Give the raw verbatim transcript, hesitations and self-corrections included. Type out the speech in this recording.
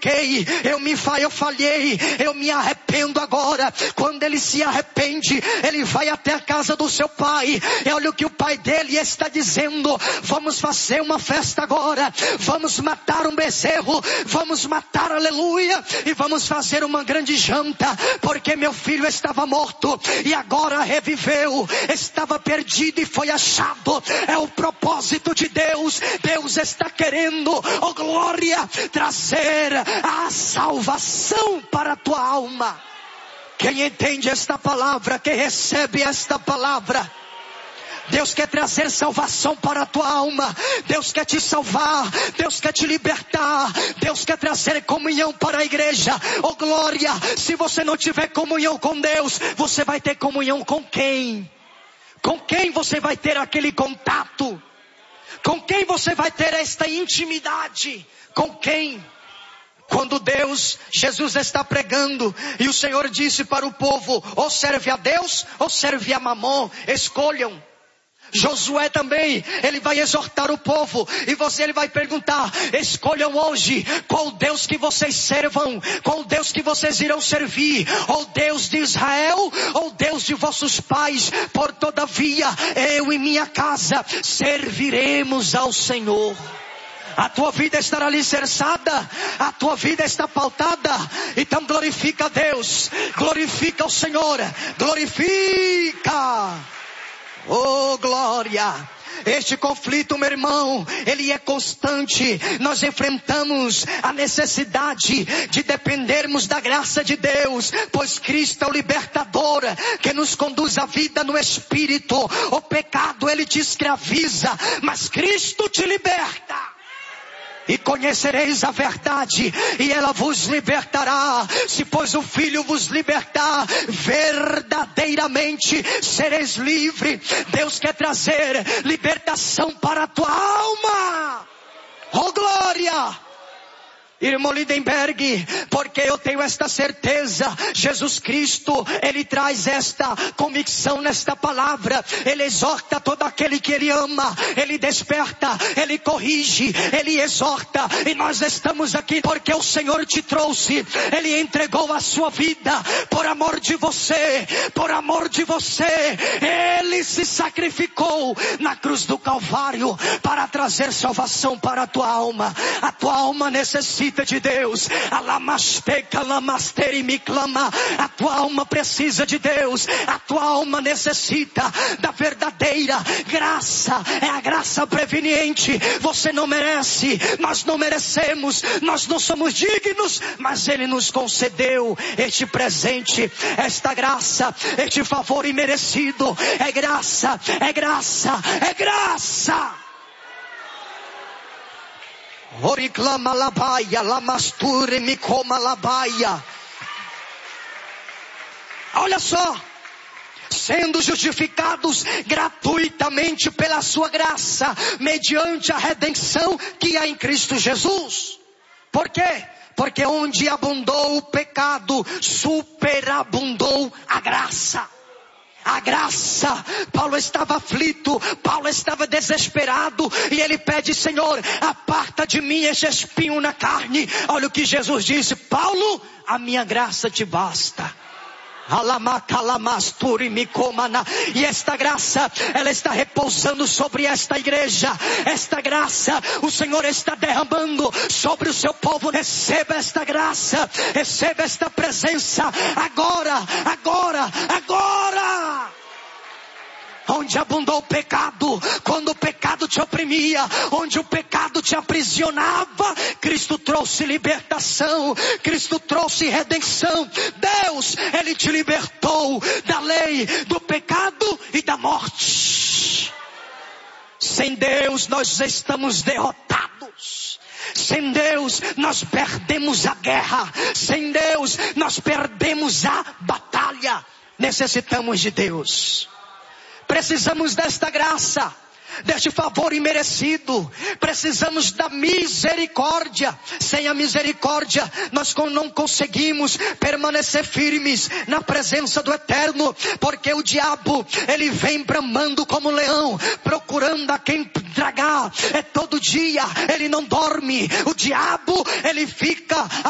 pequei, eu me eu falhei, eu me arrependo agora. Quando ele se arrepende, ele vai até a casa do seu pai, e olha o que o pai dele está dizendo: vamos fazer uma festa agora, vamos matar um bezerro, vamos matar, aleluia, e vamos fazer uma grande janta, porque meu filho estava morto e agora reviveu, estava perdido e foi achado. É o propósito de Deus. Deus está querendo, oh glória, trazer a salvação para a tua alma. Quem entende esta palavra, quem recebe esta palavra, Deus quer trazer salvação para a tua alma. Deus quer te salvar, Deus quer te libertar, Deus quer trazer comunhão para a igreja. Oh glória, se você não tiver comunhão com Deus, você vai ter comunhão com quem? Com quem você vai ter aquele contato? Com quem você vai ter esta intimidade? Com quem? Quando Deus, Jesus está pregando, e o Senhor disse para o povo: ou serve a Deus, ou serve a Mamon, escolham. Josué também, ele vai exortar o povo, e você, ele vai perguntar: escolham hoje qual Deus que vocês servam, qual Deus que vocês irão servir, ou Deus de Israel, ou Deus de vossos pais. Por todavia, eu e minha casa serviremos ao Senhor. A tua vida estará alicerçada, a tua vida está pautada, então glorifica a Deus, glorifica o Senhor, glorifica. Oh glória! Este conflito, meu irmão, ele é constante. Nós enfrentamos a necessidade de dependermos da graça de Deus, pois Cristo é o libertador que nos conduz à vida no Espírito. O pecado, ele te escraviza, mas Cristo te liberta. E conhecereis a verdade, e ela vos libertará. Se pois o Filho vos libertar, verdadeiramente sereis livre. Deus quer trazer libertação para a tua alma. Oh glória! Irmão Lindenberg, porque eu tenho esta certeza, Jesus Cristo, ele traz esta convicção nesta palavra. Ele exorta todo aquele que ele ama, ele desperta, ele corrige, ele exorta. E nós estamos aqui porque o Senhor te trouxe, ele entregou a sua vida por amor de você, por amor de você. Ele se sacrificou na cruz do Calvário para trazer salvação para a tua alma. A tua alma necessita de Deus. A tua alma precisa de Deus. A tua alma necessita da verdadeira graça. É a graça preveniente. Você não merece, nós não merecemos, nós não somos dignos, mas Ele nos concedeu este presente, esta graça, este favor imerecido. É graça, é graça, é graça. Oriclama labaia, lamasture me coma labaia. Olha só, sendo justificados gratuitamente pela sua graça, mediante a redenção que há em Cristo Jesus. Por quê? Porque onde abundou o pecado, superabundou a graça. A graça, Paulo estava aflito, Paulo estava desesperado, e ele pede: Senhor, aparta de mim esse espinho na carne. Olha o que Jesus disse: Paulo, a minha graça te basta. E esta graça, ela está repousando sobre esta igreja. Esta graça, o Senhor está derramando sobre o seu povo. Receba esta graça, receba esta presença, agora, agora, agora. Onde abundou o pecado, quando o pecado te oprimia, onde o pecado te aprisionava, Cristo trouxe libertação, Cristo trouxe redenção. Deus, Ele te libertou da lei, do pecado e da morte. Sem Deus nós estamos derrotados. Sem Deus nós perdemos a guerra. Sem Deus nós perdemos a batalha. Necessitamos de Deus. Precisamos desta graça, deste favor imerecido. Precisamos da misericórdia. Sem a misericórdia, nós não conseguimos permanecer firmes na presença do Eterno. Porque o diabo, ele vem bramando como um leão, procurando a quem tragar. É todo dia, ele não dorme. O diabo, ele fica